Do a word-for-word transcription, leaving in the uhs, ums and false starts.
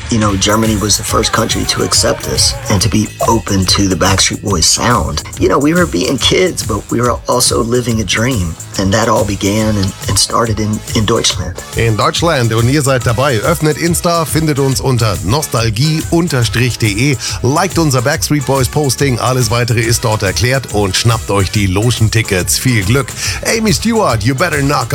you know, Germany was the first country to accept us and to be open to the Backstreet Boys sound. You know, we were being kids, but we were also living a dream. And that all began and, and started in, in Deutschland. In Deutschland, und ihr seid dabei. Öffnet Insta, findet uns unter nostalgie Bindestrich de, liked unser Backstreet Boys Posting, alles weitere ist dort erklärt und schnappt euch die Lotion-Tickets. Viel Glück. Amy Stewart, You Better Knock